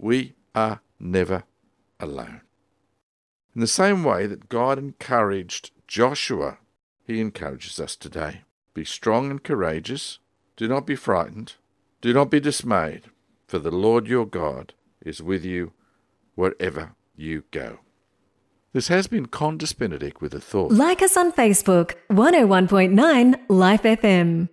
We are never alone. In the same way that God encouraged Joshua, he encourages us today. Be strong and courageous. Do not be frightened. Do not be dismayed, for the Lord your God is with you wherever you go. This has been Condis Benedict with a thought. Like us on Facebook, 101.9 Life FM.